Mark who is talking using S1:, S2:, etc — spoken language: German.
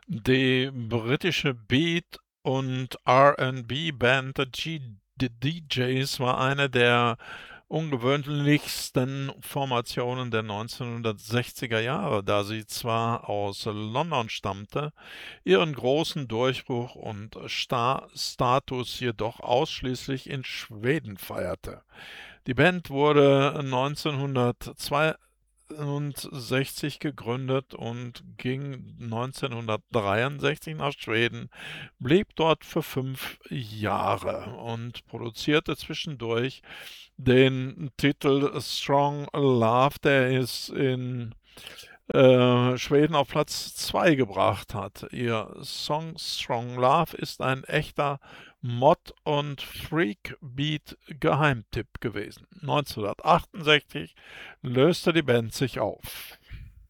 S1: Die britische Beat- und R&B-Band The DJs war eine der ungewöhnlichsten Formationen der 1960er Jahre, da sie zwar aus London stammte, ihren großen Durchbruch und Star-Status jedoch ausschließlich in Schweden feierte. Die Band wurde 1962 gegründet und ging 1963 nach Schweden, blieb dort für 5 Jahre und produzierte zwischendurch den Titel Strong Love, der ist in Schweden auf Platz 2 gebracht hat. Ihr Song Strong Love ist ein echter Mod- und Freakbeat-Geheimtipp gewesen. 1968 löste die Band sich auf.